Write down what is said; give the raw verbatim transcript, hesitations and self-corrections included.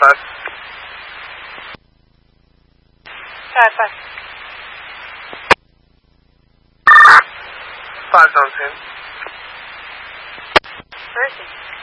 five. Five, five. Five on ten. Where is he?